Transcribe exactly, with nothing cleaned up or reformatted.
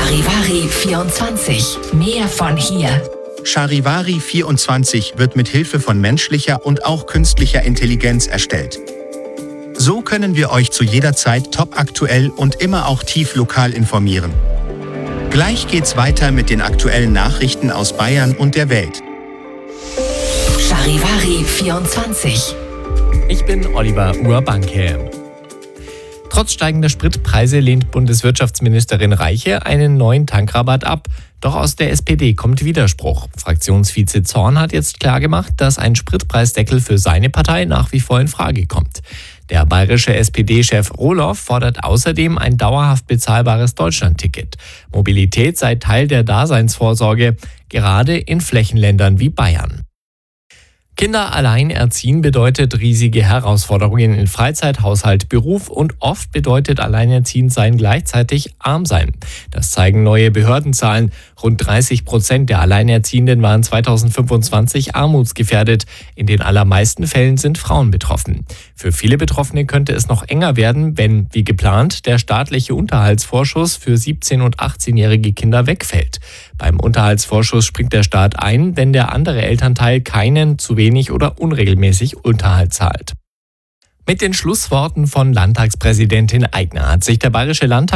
Charivari vierundzwanzig. Mehr von hier. Charivari vierundzwanzig wird mit Hilfe von menschlicher und auch künstlicher Intelligenz erstellt. So können wir euch zu jeder Zeit topaktuell und immer auch tief lokal informieren. Gleich geht's weiter mit den aktuellen Nachrichten aus Bayern und der Welt. Charivari vierundzwanzig. Ich bin Oliver Urbanke. Trotz steigender Spritpreise lehnt Bundeswirtschaftsministerin Reiche einen neuen Tankrabatt ab. Doch aus der S P D kommt Widerspruch. Fraktionsvize Zorn hat jetzt klargemacht, dass ein Spritpreisdeckel für seine Partei nach wie vor in Frage kommt. Der bayerische S P D-Chef Rohloff fordert außerdem ein dauerhaft bezahlbares Deutschlandticket. Mobilität sei Teil der Daseinsvorsorge, gerade in Flächenländern wie Bayern. Kinder allein erziehen bedeutet riesige Herausforderungen in Freizeit, Haushalt, Beruf und oft bedeutet alleinerziehend sein gleichzeitig arm sein. Das zeigen neue Behördenzahlen. Rund dreißig Prozent der Alleinerziehenden waren zweitausendfünfundzwanzig armutsgefährdet. In den allermeisten Fällen sind Frauen betroffen. Für viele Betroffene könnte es noch enger werden, wenn, wie geplant, der staatliche Unterhaltsvorschuss für siebzehn- und achtzehnjährige Kinder wegfällt. Beim Unterhaltsvorschuss springt der Staat ein, wenn der andere Elternteil keinen, zu wenig oder unregelmäßig Unterhalt zahlt. Mit den Schlussworten von Landtagspräsidentin Aigner hat sich der Bayerische Landtag